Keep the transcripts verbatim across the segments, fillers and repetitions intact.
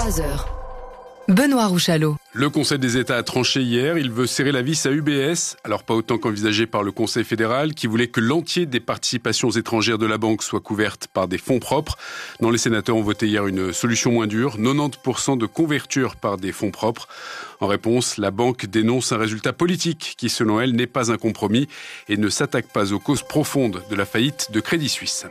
trois heures. Benoît Rouchalot. Le Conseil des États a tranché hier. Il veut serrer la vis à U B S. Alors pas autant qu'envisagé par le Conseil fédéral qui voulait que l'entier des participations étrangères de la banque soit couverte par des fonds propres. Non, les sénateurs ont voté hier une solution moins dure. quatre-vingt-dix pour cent de couverture par des fonds propres. En réponse, la banque dénonce un résultat politique qui, selon elle, n'est pas un compromis et ne s'attaque pas aux causes profondes de la faillite de Crédit Suisse.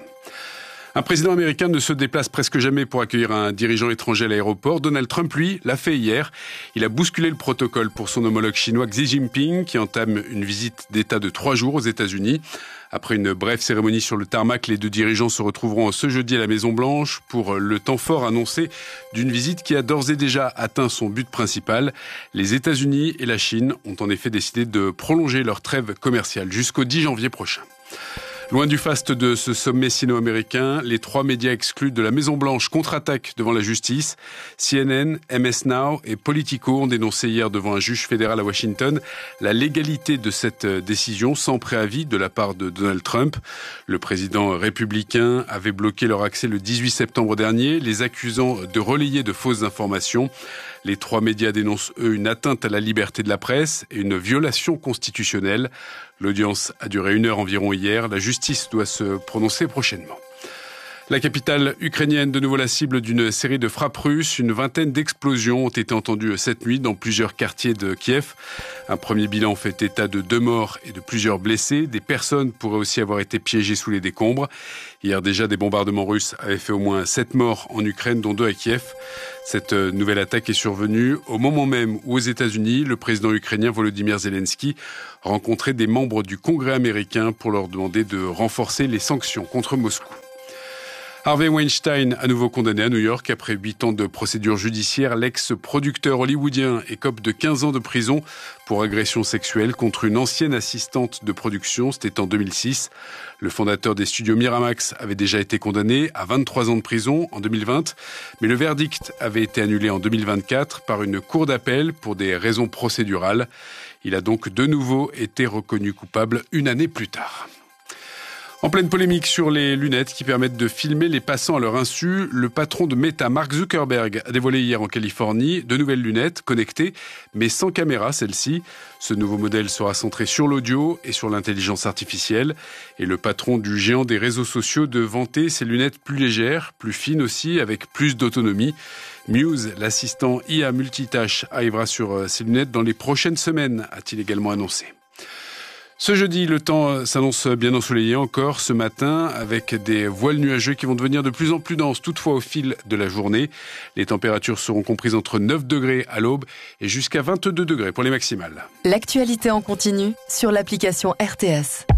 Un président américain ne se déplace presque jamais pour accueillir un dirigeant étranger à l'aéroport. Donald Trump, lui, l'a fait hier. Il a bousculé le protocole pour son homologue chinois Xi Jinping, qui entame une visite d'État de trois jours aux États-Unis. Après une brève cérémonie sur le tarmac, les deux dirigeants se retrouveront ce jeudi à la Maison-Blanche pour le temps fort annoncé d'une visite qui a d'ores et déjà atteint son but principal. Les États-Unis et la Chine ont en effet décidé de prolonger leur trêve commerciale jusqu'au dix janvier prochain. Loin du faste de ce sommet sino-américain, les trois médias exclus de la Maison-Blanche contre-attaquent devant la justice. C N N, M S Now et Politico ont dénoncé hier devant un juge fédéral à Washington la légalité de cette décision sans préavis de la part de Donald Trump. Le président républicain avait bloqué leur accès le dix-huit septembre dernier, les accusant de relayer de fausses informations. Les trois médias dénoncent, eux, une atteinte à la liberté de la presse et une violation constitutionnelle. L'audience a duré une heure environ hier. La justice doit se prononcer prochainement. La capitale ukrainienne, de nouveau la cible d'une série de frappes russes. Une vingtaine d'explosions ont été entendues cette nuit dans plusieurs quartiers de Kiev. Un premier bilan fait état de deux morts et de plusieurs blessés. Des personnes pourraient aussi avoir été piégées sous les décombres. Hier déjà, des bombardements russes avaient fait au moins sept morts en Ukraine, dont deux à Kiev. Cette nouvelle attaque est survenue au moment même où aux États-Unis, le président ukrainien Volodymyr Zelensky rencontrait des membres du Congrès américain pour leur demander de renforcer les sanctions contre Moscou. Harvey Weinstein, à nouveau condamné à New York après huit ans de procédure judiciaire. L'ex-producteur hollywoodien écope de quinze ans de prison pour agression sexuelle contre une ancienne assistante de production. C'était en deux mille six. Le fondateur des studios Miramax avait déjà été condamné à vingt-trois ans de prison en deux mille vingt. Mais le verdict avait été annulé en deux mille vingt-quatre par une cour d'appel pour des raisons procédurales. Il a donc de nouveau été reconnu coupable une année plus tard. En pleine polémique sur les lunettes qui permettent de filmer les passants à leur insu, le patron de Meta, Mark Zuckerberg, a dévoilé hier en Californie de nouvelles lunettes connectées, mais sans caméra celle-ci. Ce nouveau modèle sera centré sur l'audio et sur l'intelligence artificielle. Et le patron du géant des réseaux sociaux de vanter ces lunettes plus légères, plus fines aussi, avec plus d'autonomie. Muse, l'assistant I A multitâche, arrivera sur ces lunettes dans les prochaines semaines, a-t-il également annoncé. Ce jeudi, le temps s'annonce bien ensoleillé encore ce matin avec des voiles nuageux qui vont devenir de plus en plus denses toutefois au fil de la journée. Les températures seront comprises entre neuf degrés à l'aube et jusqu'à vingt-deux degrés pour les maximales. L'actualité en continu sur l'application R T S.